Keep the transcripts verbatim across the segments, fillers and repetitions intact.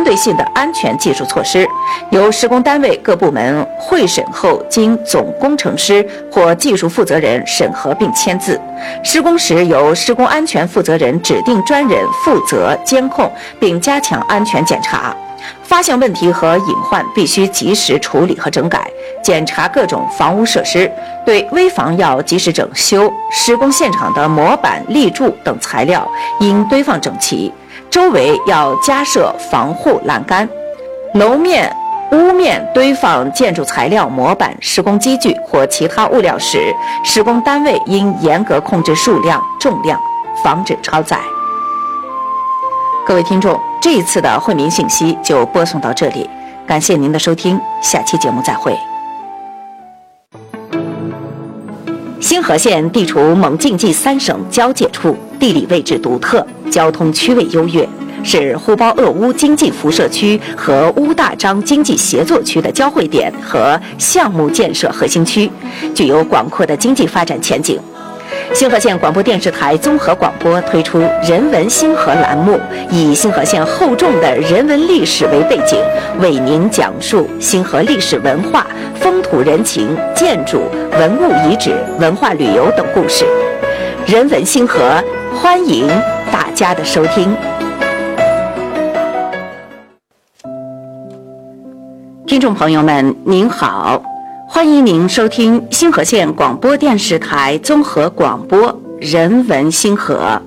对性的安全技术措施，由施工单位各部门会审后，经总工程师或技术负责人审核并签字。施工时由施工安全负责人指定专人负责监控并加强安全检查。发现问题和隐患必须及时处理和整改，检查各种房屋设施，对危房要及时整修。施工现场的模板、立柱等材料应堆放整齐，周围要加设防护栏杆。楼面、屋面堆放建筑材料、模板、施工机具或其他物料时，施工单位应严格控制数量、重量，防止超载。各位听众，这一次的惠民信息就播送到这里，感谢您的收听，下期节目再会。兴和县地处蒙晋冀三省交界处，地理位置独特，交通区位优越，是呼包鄂乌经济辐射区和乌大章经济协作区的交汇点和项目建设核心区，具有广阔的经济发展前景。兴和县广播电视台综合广播推出人文兴和栏目，以兴和县厚重的人文历史为背景，为您讲述兴和历史文化、风土人情、建筑、文物遗址、文化旅游等故事。人文兴和，欢迎大家的收听。听众朋友们，您好。欢迎您收听兴和县广播电视台综合广播人文兴和。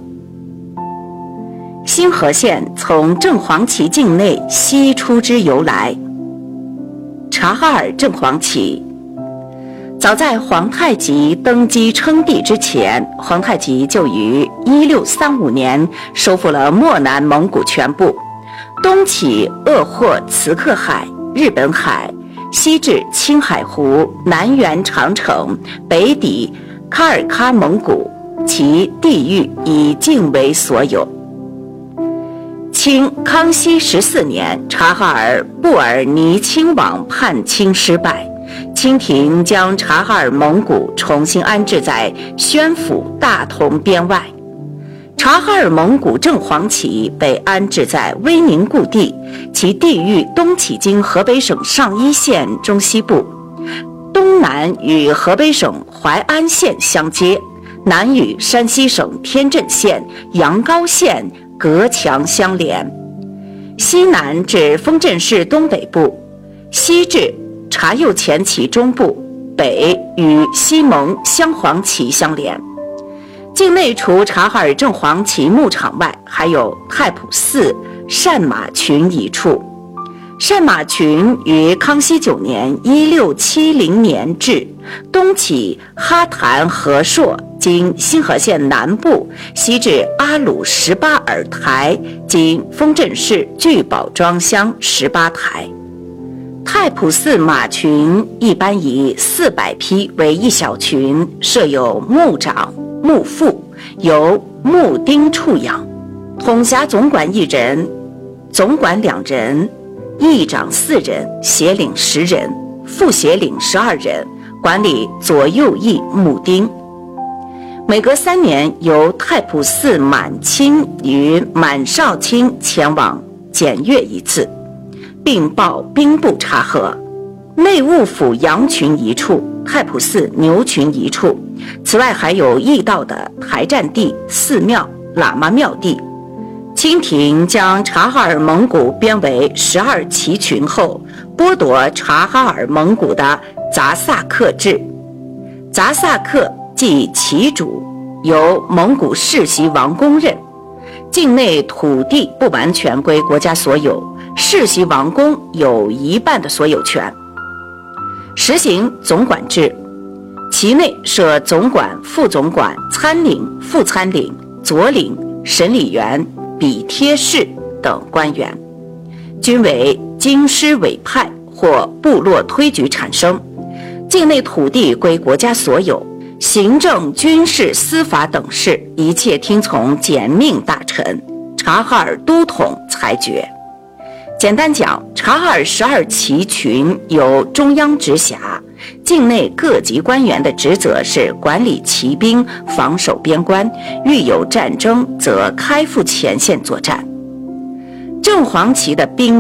兴和县从正黄旗境内西出之由来。察哈尔正黄旗，早在皇太极登基称帝之前，皇太极就于一六三五年收复了漠南蒙古全部，东起鄂霍茨克海、日本海，西至青海湖，南缘长城，北抵喀尔喀蒙古，其地域以境为所有。清康熙十四年，察哈尔布尔尼亲王叛清失败，清廷将察哈尔蒙古重新安置在宣府大同边外。察哈尔蒙古正黄旗被安置在威宁故地，其地域东起经河北省上邑县中西部，东南与河北省淮安县相接，南与山西省天镇县、阳高县隔墙相连，西南至丰镇市东北部，西至察右前旗中部，北与西蒙镶黄旗相连。境内除察哈尔正黄旗牧场外，还有太仆寺、善马群一处。善马群于康熙九年（一六七零年）至，东起哈坛和硕，经兴和县南部，西至阿鲁十八尔台，经丰镇市聚宝庄乡十八台。太仆寺马群一般以四百匹为一小群，设有牧长、牧副，由牧丁处养，统辖总管一人，总管两人，议长四人，协领十人，副协领十二人，管理左右翼牧丁。每隔三年，由太仆寺满亲与满少卿前往检阅一次，并报兵部察核。内务府羊群一处，太仆寺牛群一处，此外还有驿道的台站地、寺庙、喇嘛庙地。清廷将察哈尔蒙古编为十二旗群后，剥夺察哈尔蒙古的杂萨克制。杂萨克即旗主，由蒙古世袭王公任，境内土地不完全归国家所有，世袭王公有一半的所有权。实行总管制，其内设总管、副总管、参领、副参领、佐领、审理员、笔贴士等官员，均为京师委派或部落推举产生。境内土地归国家所有，行政、军事、司法等事一切听从简命大臣、察哈尔都统裁决。简单讲，察哈尔十二旗群由中央直辖，境内各级官员的职责是管理骑兵、防守边关，遇有战争则开赴前线作战。正黄旗的兵